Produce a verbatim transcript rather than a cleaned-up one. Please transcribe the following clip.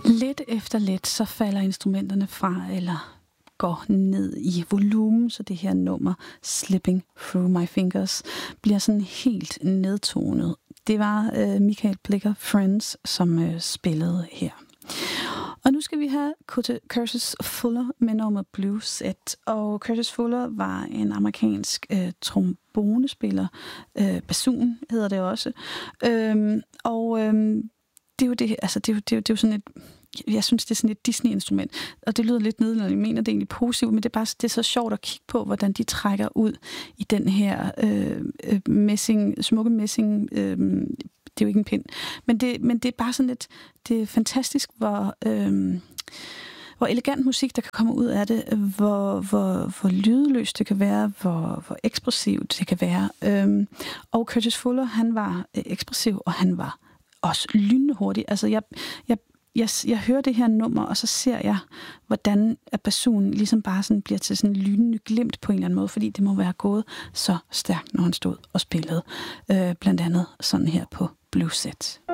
Lidt efter lidt, så falder instrumenterne fra, eller går ned i volumen, så det her nummer, Slipping Through My Fingers, bliver sådan helt nedtonet. Det var øh, Michael Blicher Friends, som øh, spillede her. Og nu skal vi have Curtis Fuller med nummer Blue Set. Og Curtis Fuller var en amerikansk øh, trombonespiller. Øh, bassoon hedder det også. Øhm, og øhm, det er jo det, altså det er jo, det er jo, det er jo sådan et, jeg synes, det er sådan et Disney-instrument, og det lyder lidt nedladende. Jeg mener, det er egentlig positivt, men det er bare det er så sjovt at kigge på, hvordan de trækker ud i den her øh, øh, messing, smukke messing. Øh, det er jo ikke en pind, men det, men det er bare sådan lidt, det er fantastisk, hvor, øh, hvor elegant musik, der kan komme ud af det, hvor, hvor, hvor lydløst det kan være, hvor, hvor ekspressivt det kan være. Øh, og Curtis Fuller, han var øh, ekspressiv, og han var også lynende hurtig. Altså, jeg, jeg Jeg, jeg hører det her nummer, og så ser jeg, hvordan bassonen ligesom bare sådan bliver til sådan en lynende glimt på en eller anden måde, fordi det må være gået så stærkt, når han stod og spillede. Øh, blandt andet sådan her på Blue Set.